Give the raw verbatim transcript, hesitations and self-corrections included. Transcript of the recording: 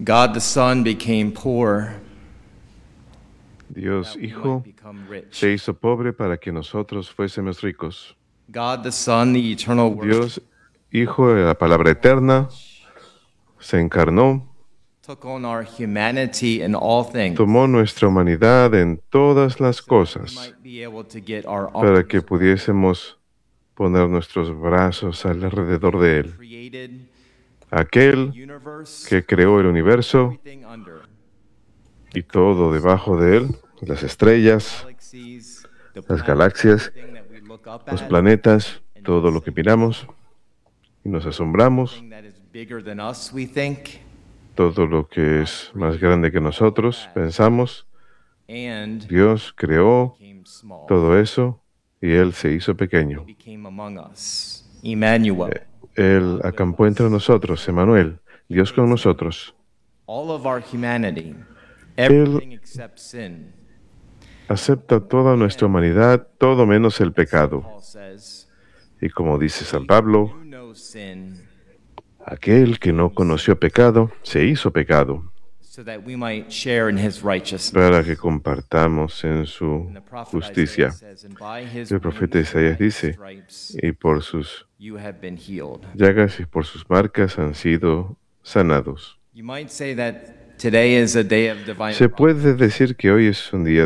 God the Son became poor Dios that we Hijo might become rich. se hizo pobre para que nosotros fuésemos ricos. God the Son, the eternal Word, Dios Hijo, la palabra eterna, se encarnó, took on our humanity in all things tomó nuestra humanidad en todas las so that we cosas might be able to get our para que arms pudiésemos poner nuestros brazos alrededor de Él. created, Aquel universe, que creó el universo everything under, y todo debajo de Él, las estrellas, galaxies, the las planets, galaxias, everything that we look up los at, planetas, todo lo que miramos y nos asombramos, everything that is bigger than us, we think, todo lo que es más grande que nosotros, pensamos. and Dios creó became small, todo eso y Él se hizo pequeño. became among us. Emmanuel. Él acampó entre nosotros, Emmanuel, Dios con nosotros. All of our humanity, everything except sin. Acepta toda nuestra humanidad, todo menos el pecado. Paul says, Y como dice San Pablo, "You know sin, aquel que no conoció pecado, se hizo pecado, so that we might share in his righteousness." para que compartamos en su And the prophet justicia. Isaiah says, "And by his El profeta wounds and Isaías by his dice, stripes y por sus you have been healed." llagas y por sus marcas han sido sanados. You might say that today is a day of divine Se puede decir que hoy es un día